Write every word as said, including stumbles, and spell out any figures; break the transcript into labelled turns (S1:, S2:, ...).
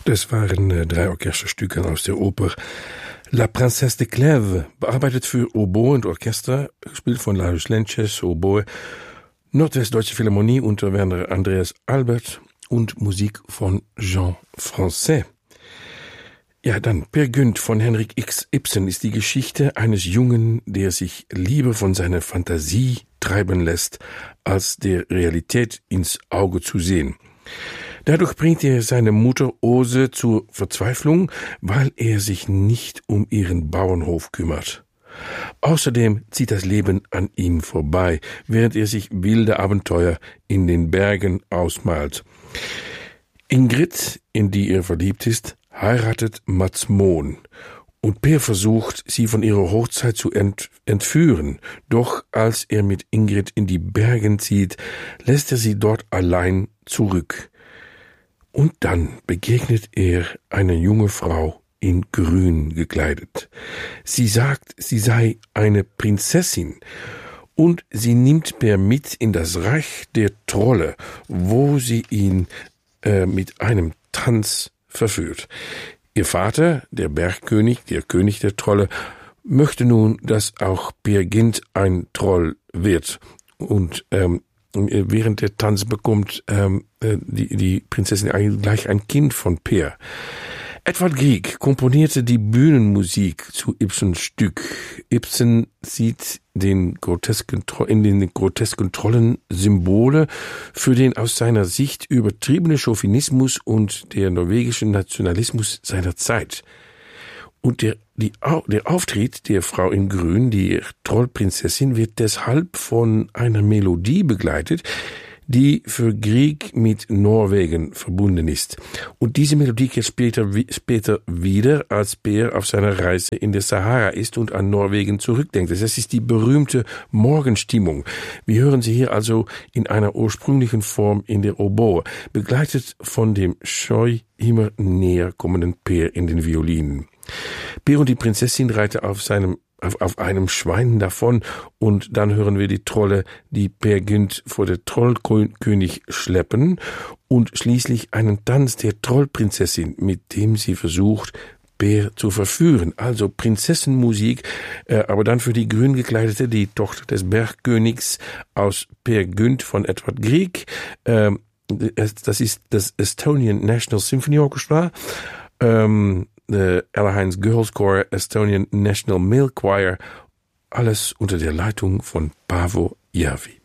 S1: Das waren äh, drei Orchesterstücke aus der Oper La Princesse de Clèves, bearbeitet für Oboe und Orchester, gespielt von Lajos Lenches, Oboe, Nordwestdeutsche Philharmonie unter Werner Andreas Albert und Musik von Jean Francais. Ja, dann Peer Gynt von Henrik X. Ibsen ist die Geschichte eines Jungen, der sich lieber von seiner Fantasie treiben lässt, als der Realität ins Auge zu sehen. Dadurch bringt er seine Mutter Ose zur Verzweiflung, weil er sich nicht um ihren Bauernhof kümmert. Außerdem zieht das Leben an ihm vorbei, während er sich wilde Abenteuer in den Bergen ausmalt. Ingrid, in die er verliebt ist, heiratet Mats Mohn und Peer versucht, sie von ihrer Hochzeit zu ent- entführen. Doch als er mit Ingrid in die Bergen zieht, lässt er sie dort allein zurück. Und dann begegnet er einer junge Frau in Grün gekleidet. Sie sagt, sie sei eine Prinzessin und sie nimmt Peer mit in das Reich der Trolle, wo sie ihn äh, mit einem Tanz verführt. Ihr Vater, der Bergkönig, der König der Trolle, möchte nun, dass auch Peer Gynt ein Troll wird und ähm, während der Tanz bekommt ähm, die, die Prinzessin eigentlich gleich ein Kind von Peer. Edward Grieg komponierte die Bühnenmusik zu Ibsens Stück. Ibsen sieht den grotesken, in den grotesken Trollen Symbole für den aus seiner Sicht übertriebenen Chauvinismus und der norwegischen Nationalismus seiner Zeit. Und der, die, der Auftritt der Frau in Grün, die Trollprinzessin, wird deshalb von einer Melodie begleitet, die für Grieg mit Norwegen verbunden ist. Und diese Melodie kehrt später, später wieder, als Peer auf seiner Reise in der Sahara ist und an Norwegen zurückdenkt. Das ist die berühmte Morgenstimmung. Wir hören sie hier also in einer ursprünglichen Form in der Oboe, begleitet von dem scheu immer näher kommenden Peer in den Violinen. Peer und die Prinzessin reiten auf seinem auf, auf einem Schwein davon und dann hören wir die Trolle, die Peer Gynt vor der Trollkönig schleppen und schließlich einen Tanz der Trollprinzessin, mit dem sie versucht, Peer zu verführen. Also Prinzessenmusik, äh, aber dann für die grün gekleidete, die Tochter des Bergkönigs aus Peer Gynt von Edward Grieg. Äh, das ist das Estonian National Symphony Orchestra. Ähm, The Allerheinz Girls Choir, Estonian National Male Choir, alles unter der Leitung von Paavo Järvi.